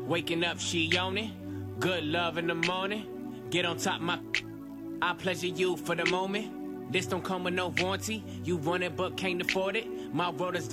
Waking up, she on it. Good love in the morning. Get on top my... I pleasure you for the moment. This don't come with no warranty. You want it but can't afford it. My world is